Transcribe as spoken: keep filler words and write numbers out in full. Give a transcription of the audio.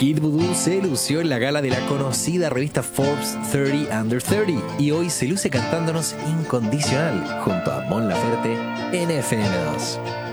Kid Voodoo se lució en la gala de la conocida revista Forbes treinta under treinta y hoy se luce cantándonos Incondicional junto a Mon Laferte en F M dos.